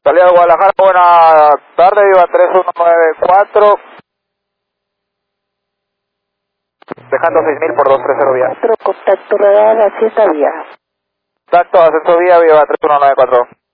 Salida de Guadalajara, buena tarde, viva 3194. Dejando 6000 por 230 vía. Contacto radar, así está vía. Contacto, ascenso vía, viva 3194.